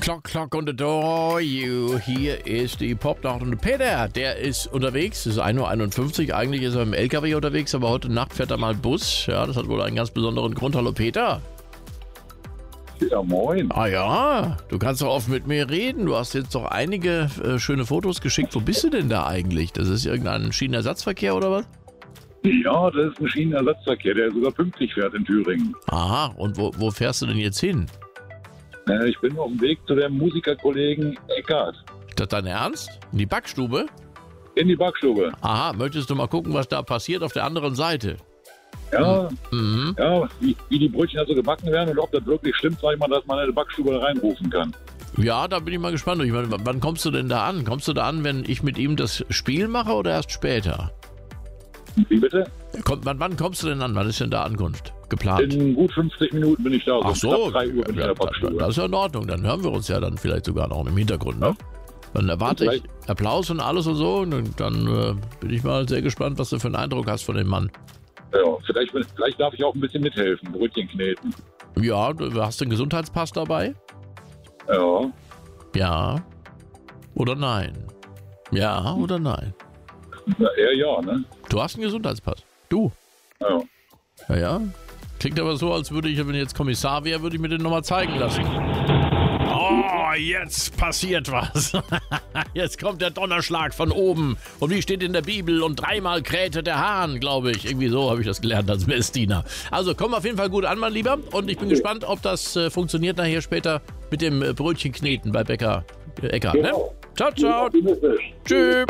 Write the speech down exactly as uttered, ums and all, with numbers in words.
Clock, clock on the door, you. Hier ist die Popnacht und der Peter, der ist unterwegs, es ist ein Uhr einundfünfzig, eigentlich ist er im L K W unterwegs, aber heute Nacht fährt er mal Bus, ja, das hat wohl einen ganz besonderen Grund. Hallo Peter. Ja, moin. Ah ja, du kannst doch oft mit mir reden, du hast jetzt doch einige äh, schöne Fotos geschickt, wo bist du denn da eigentlich? Das ist irgendein Schienenersatzverkehr oder was? Ja, das ist ein Schienenersatzverkehr, der sogar pünktlich fährt in Thüringen. Aha, und wo, wo fährst du denn jetzt hin? Äh, ich bin auf dem Weg zu dem Musikerkollegen Eckart. Ist das dein Ernst? In die Backstube? In die Backstube. Aha, möchtest du mal gucken, was da passiert auf der anderen Seite? Ja, Mhm. ja wie, wie die Brötchen also gebacken werden und ob das wirklich stimmt, sag ich mal, dass man in die Backstube reinrufen kann. Ja, da bin ich mal gespannt. Ich meine, wann kommst du denn da an? Kommst du da an, wenn ich mit ihm das Spiel mache oder erst später? Wie bitte? Kommt, wann, wann kommst du denn an? Wann ist denn da Ankunft geplant? In gut fünfzig Minuten bin ich da. Ach so, Knapp drei Uhr bin ich ja, in der Backstube. das ist ja in Ordnung. Dann hören wir uns ja dann vielleicht sogar noch im Hintergrund. Ne? Ja. Dann erwarte Und ich Applaus und alles und so. Und dann äh, bin ich mal sehr gespannt, was du für einen Eindruck hast von dem Mann. Ja, vielleicht, vielleicht darf ich auch ein bisschen mithelfen, Brötchen kneten. Ja, du hast den Gesundheitspass dabei? Ja, Ja. Oder nein? Ja oder nein? na, eher ja, ne? Du hast einen Gesundheitspass. Du? Ja. Ja, ja. Klingt aber so, als würde ich, wenn ich jetzt Kommissar wäre, würde ich mir den nochmal zeigen lassen. Oh, jetzt passiert was. Jetzt kommt der Donnerschlag von oben. Und wie steht in der Bibel? Und dreimal krähte der Hahn, glaube ich. Irgendwie so habe ich das gelernt als Messdiener. Also komm auf jeden Fall gut an, mein Lieber. Und ich bin gespannt, ob das äh, funktioniert nachher später mit dem äh, Brötchenkneten bei Bäcker äh, Eckart. Ne? Genau. Ciao, ciao. Optimistisch. Tschüss.